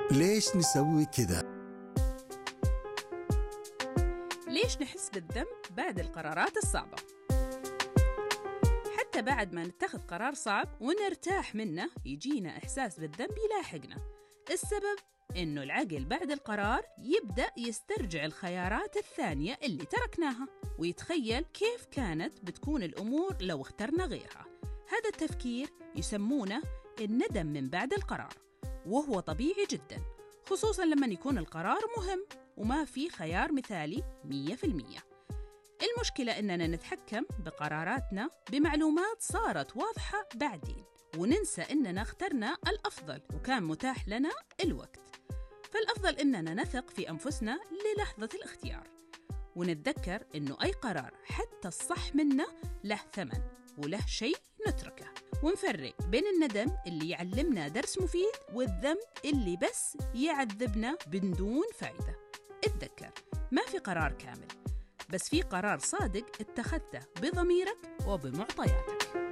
ليش نسوي كذا؟ ليش نحس بالذنب بعد القرارات الصعبة؟ حتى بعد ما نتخذ قرار صعب ونرتاح منه يجينا إحساس بالذنب يلاحقنا. السبب إنه العقل بعد القرار يبدأ يسترجع الخيارات الثانية اللي تركناها ويتخيل كيف كانت بتكون الأمور لو اخترنا غيرها. هذا التفكير يسمونه الندم من بعد القرار، وهو طبيعي جداً، خصوصاً لما يكون القرار مهم وما في خيار مثالي 100%. المشكلة إننا نتحكم بقراراتنا بمعلومات صارت واضحة بعدين، وننسى إننا اخترنا الأفضل وكان متاح لنا الوقت. فالأفضل إننا نثق في أنفسنا للحظة الاختيار، ونتذكر إنه أي قرار حتى الصح منه له ثمن وله شيء نتركه، ونفرق بين الندم اللي يعلمنا درس مفيد والذنب اللي بس يعذبنا بدون فائدة. اتذكر، ما في قرار كامل، بس في قرار صادق اتخذته بضميرك وبمعطياتك.